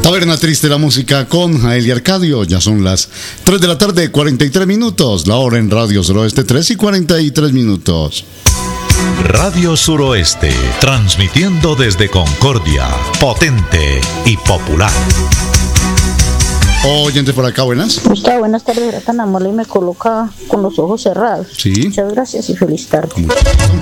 Taberna Triste, la música con Jael y Arcadio. Ya son las 3 de la tarde, 43 minutos. La hora en Radio Suroeste, 3 y 43 minutos. Radio Suroeste, transmitiendo desde Concordia, potente y popular. Oyente por acá, buenas. Gustavo, buenas tardes. Era tan amable y me coloca con los ojos cerrados. Sí. Muchas gracias y feliz tarde.